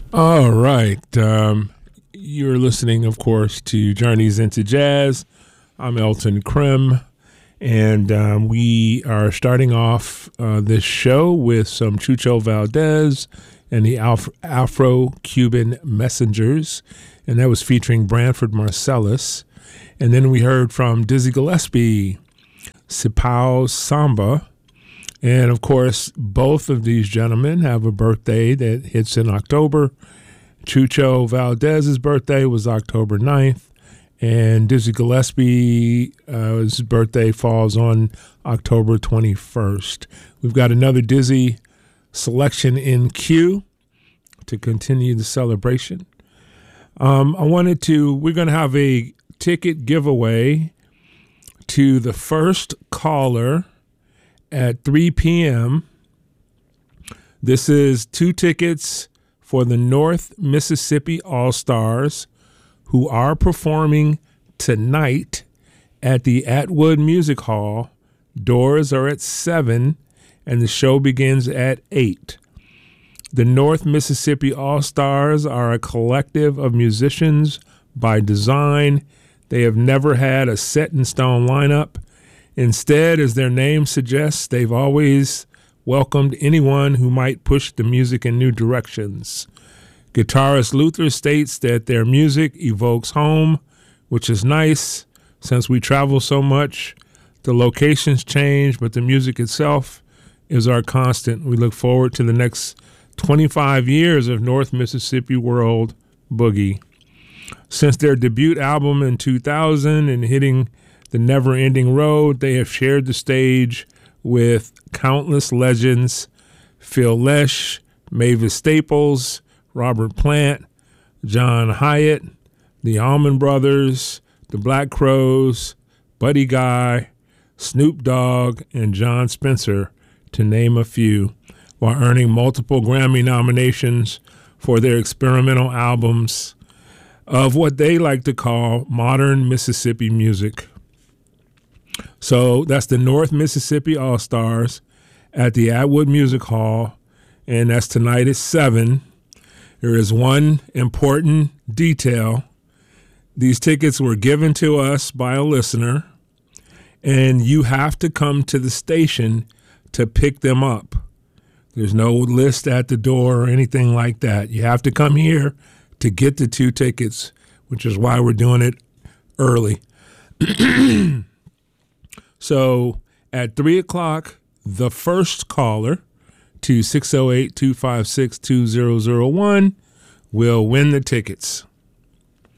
All right. You're listening, of course, to Journeys into Jazz. I'm Elton Krim, and we are starting off this show with some Chucho Valdez and the Afro-Cuban Messengers, and that was featuring Branford Marsalis. And then we heard from Dizzy Gillespie, Sipao Samba. And of course, both of these gentlemen have a birthday that hits in October. Chucho Valdez's birthday was October 9th, and Dizzy Gillespie's birthday falls on October 21st. We've got another Dizzy selection in queue to continue the celebration. We're going to have a ticket giveaway to the first caller at 3 p.m. This is 2 tickets for the North Mississippi All-Stars, who are performing tonight at the Atwood Music Hall. Doors are at 7, and the show begins at 8. The North Mississippi All-Stars are a collective of musicians by design. They have never had a set-in-stone lineup. Instead, as their name suggests, they've always welcomed anyone who might push the music in new directions. Guitarist Luther states that their music evokes home, which is nice since we travel so much. The locations change, but the music itself is our constant. We look forward to the next 25 years of North Mississippi World Boogie. Since their debut album in 2000 and hitting the never-ending road, they have shared the stage with countless legends: Phil Lesh, Mavis Staples, Robert Plant, John Hyatt, the Allman Brothers, the Black Crowes, Buddy Guy, Snoop Dogg, and John Spencer, to name a few, while earning multiple Grammy nominations for their experimental albums of what they like to call modern Mississippi music. So that's the North Mississippi All-Stars at the Atwood Music Hall, and that's tonight at 7. There is one important detail. These tickets were given to us by a listener, and you have to come to the station to pick them up. There's no list at the door or anything like that. You have to come here to get the 2 tickets, which is why we're doing it early. So at 3 o'clock, the first caller to 608-256-2001 will win the tickets.